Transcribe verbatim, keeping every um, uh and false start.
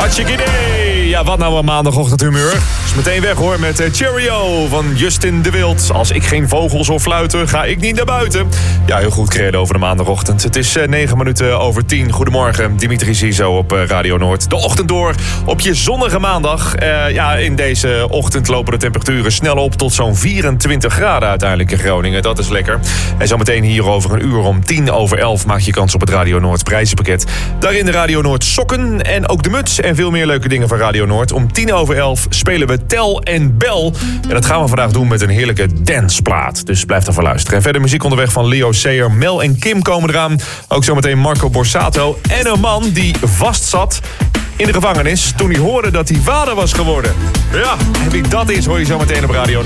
Hartstikke idee. Ja, wat nou een maandagochtendhumeur. Is meteen weg hoor met Cheerio van Justin de Wild. Als ik geen vogels hoor fluiten, ga ik niet naar buiten. Ja, heel goed credo over de maandagochtend. Het is negen minuten over tien. Goedemorgen, Dimitri Ziezo op Radio Noord. De ochtend door op je zonnige maandag. Uh, ja, in deze ochtend lopen de temperaturen snel op tot zo'n vierentwintig graden uiteindelijk in Groningen. Dat is lekker. En zometeen hier over een uur om tien over elf maak je kans op het Radio Noord prijzenpakket. Daarin de Radio Noord sokken en ook de muts en veel meer leuke dingen van Radio Noord. Om tien over elf spelen we Tel en Bel. En dat gaan we vandaag doen met een heerlijke danceplaat. Dus blijf daarvoor luisteren. En verder muziek onderweg van Leo Sayer, Mel en Kim komen eraan. Ook zometeen Marco Borsato en een man die vastzat in de gevangenis toen hij hoorde dat hij vader was geworden. Ja, en wie dat is hoor je zometeen op Radio Noord.